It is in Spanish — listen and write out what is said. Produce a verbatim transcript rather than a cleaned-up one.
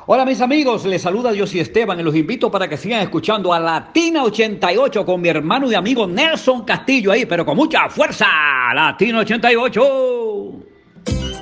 Hola mis amigos, les saluda Dios Esteban y los invito para que sigan escuchando a Latina ochenta y ocho con mi hermano y amigo Nelson Castillo ahí, pero con mucha fuerza. Latina ochenta y ocho.